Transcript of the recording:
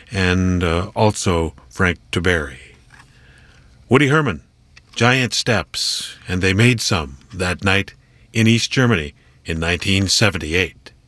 and also Frank Tiberi. Woody Herman, Giant Steps, and they made some that night in East Germany in 1978.